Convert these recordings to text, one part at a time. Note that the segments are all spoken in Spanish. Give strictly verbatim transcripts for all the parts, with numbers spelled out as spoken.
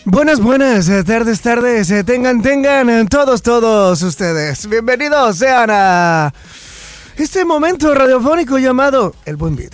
Buenas, buenas, eh, tardes, tardes, eh, tengan, tengan, eh, todos, todos ustedes. Bienvenidos sean a este momento radiofónico llamado El Buen Beat.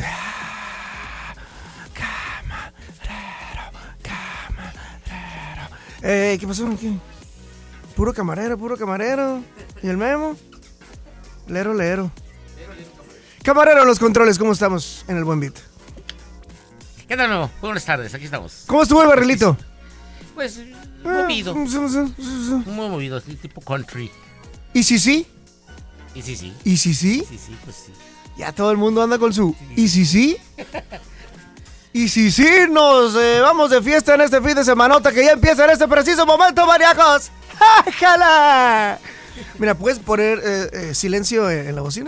Camarero, camarero. Eh, ¿qué pasó? ¿Qué? Puro camarero, puro camarero. ¿Y el Memo? Lero, lero. Camarero en los controles, ¿cómo estamos en El Buen Beat? ¿Qué tal, nuevo? Buenas tardes, aquí estamos. ¿Cómo estuvo el barrilito? Pues, movido. Muy movido, tipo country. ¿Y si sí? ¿Y sí, sí? ¿Y si sí? Sí, sí, pues sí. Ya todo el mundo anda con su ¿y si sí? ¿Y si sí? Nos eh, vamos de fiesta en este fin de semanota que ya empieza en este preciso momento, maníacos. ¡Jájala! Mira, ¿puedes poner eh, eh, silencio en, en la bocina?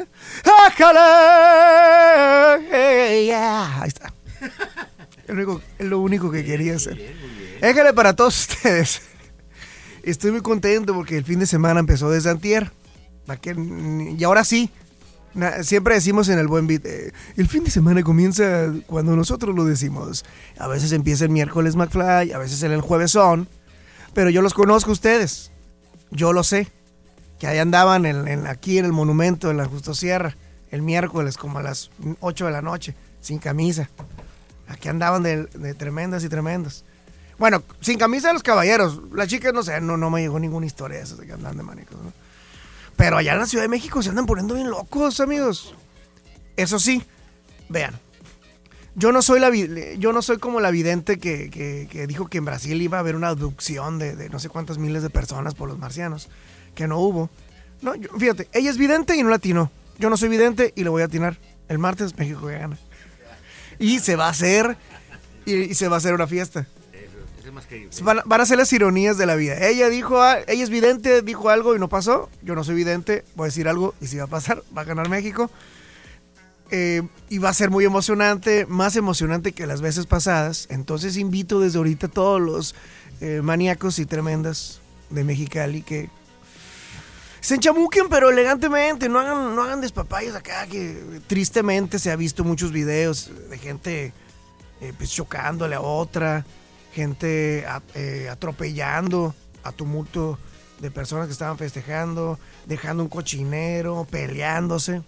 ¡Jájala! Hey, yeah. Ahí está. Es lo único, es lo único que quería hacer. Éjale para todos ustedes. Estoy muy contento porque el fin de semana empezó desde antier. Y ahora sí, siempre decimos en El Buen Beat, eh, el fin de semana comienza cuando nosotros lo decimos. A veces empieza el miércoles McFly, a veces el juevesón, pero yo los conozco a ustedes. Yo lo sé, que ahí andaban en, en, aquí en el monumento, en la Justo Sierra, el miércoles como a las ocho de la noche, sin camisa. Aquí andaban de, de tremendas y tremendas. Bueno, sin camisa de los caballeros. Las chicas, no sé, no, no me llegó ninguna historia de esas de que andan de manicos, ¿no? Pero allá en la Ciudad de México se andan poniendo bien locos, amigos. Eso sí, vean. Yo no soy la yo no soy como la vidente que, que, que dijo que en Brasil iba a haber una abducción de, de no sé cuántas miles de personas por los marcianos. Que no hubo. No, yo, fíjate, ella es vidente y no la atinó. Yo no soy vidente y le voy a atinar. El martes México gana. Y se va a hacer, y, y se va a hacer una fiesta. Van, van a ser las ironías de la vida. Ella dijo, ella es vidente, dijo algo y no pasó. Yo no soy vidente, voy a decir algo y si va a pasar, va a ganar México. Eh, y va a ser muy emocionante, más emocionante que las veces pasadas. Entonces invito desde ahorita a todos los eh, maníacos y tremendas de Mexicali que se enchamuquen, pero elegantemente, no hagan, no hagan despapayos acá, que tristemente se ha visto muchos videos de gente eh, pues, chocándole a otra, gente a, eh, atropellando a tumulto de personas que estaban festejando, dejando un cochinero, peleándose.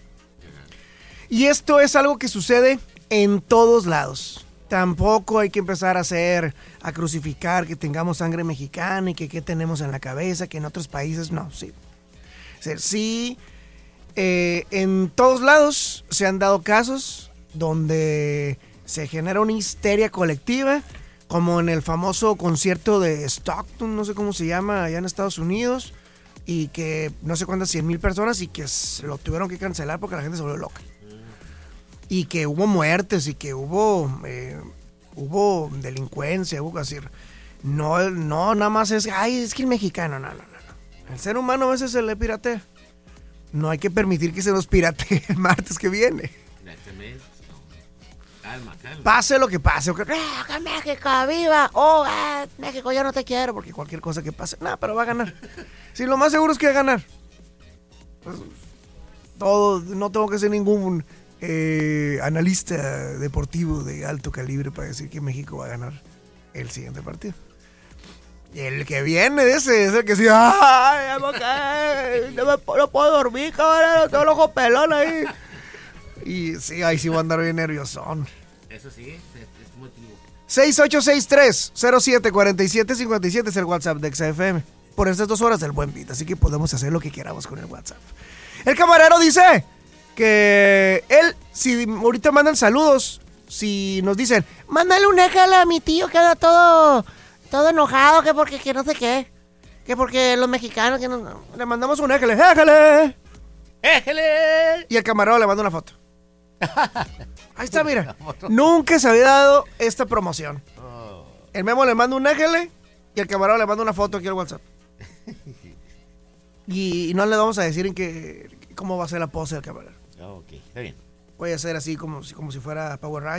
Y esto es algo que sucede en todos lados. Tampoco hay que empezar a hacer, a crucificar que tengamos sangre mexicana y que qué tenemos en la cabeza, que en otros países no, sí. Sí, eh, en todos lados se han dado casos donde se genera una histeria colectiva, como en el famoso concierto de Stockton, no sé cómo se llama, allá en Estados Unidos, y que no sé cuántas, cien mil personas, y que lo tuvieron que cancelar porque la gente se volvió loca. Y que hubo muertes, y que hubo, eh, hubo delincuencia, hubo así. No, no, nada más es, ay, es que el mexicano, no, no, no. El ser humano a veces se le piratea. No hay que permitir que se nos piratee el martes que viene. Calma, calma. Pase lo que pase. O que, ¡ah, que México, viva! ¡Oh, eh, México, ya no te quiero! Porque cualquier cosa que pase, nada, pero va a ganar. Sí, lo más seguro es que va a ganar. Pues, todo, no tengo que ser ningún eh, analista deportivo de alto calibre para decir que México va a ganar el siguiente partido. Y el que viene de ese es el que dice, ¡ay, no, me, no puedo dormir, cabrón! Tengo el ojo pelón ahí. Y sí, ahí sí voy a andar bien nerviosón. Eso sí, es, es motivo. seis ocho seis tres, cero siete cuatro siete cinco siete es el WhatsApp de X F M. Por estas dos horas del Buen Beat, así que podemos hacer lo que queramos con el WhatsApp. El camarero dice que él, si ahorita mandan saludos, si nos dicen, mándale un éjale a mi tío que anda todo... todo enojado, que porque que no sé qué. Que porque los mexicanos que no, le mandamos un éjale, éjale. ¡Éjale! Y el camarero le manda una foto. Ahí está, mira. Nunca se había dado esta promoción. El Memo le manda un éjale y el camarero le manda una foto aquí al WhatsApp. Y no le vamos a decir en qué cómo va a ser la pose del camarero. Ok, está bien. Puede ser así como, como si fuera Power Rangers.